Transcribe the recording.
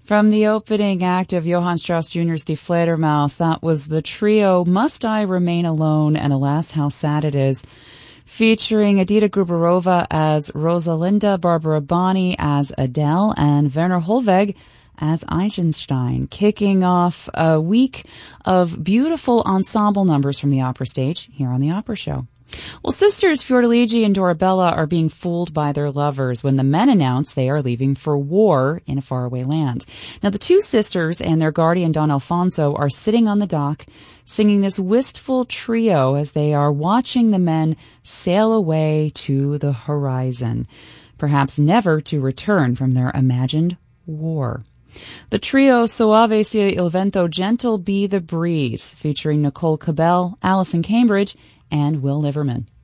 From the opening act of Johann Strauss Jr.'s Die Fledermaus, that was the trio Must I Remain Alone and Alas How Sad It Is, featuring Edita Gruberova as Rosalinda, Barbara Bonney as Adele, and Werner Hollweg as Eisenstein, kicking off a week of beautiful ensemble numbers from the opera stage here on the Opera Show. Well, sisters Fiordiligi and Dorabella are being fooled by their lovers when the men announce they are leaving for war in a faraway land. Now, the two sisters and their guardian Don Alfonso are sitting on the dock singing this wistful trio as they are watching the men sail away to the horizon, perhaps never to return from their imagined war. The trio Soave sia il vento, Gentle Be the Breeze, featuring Nicole Cabell, Alison Cambridge, and Will Liverman.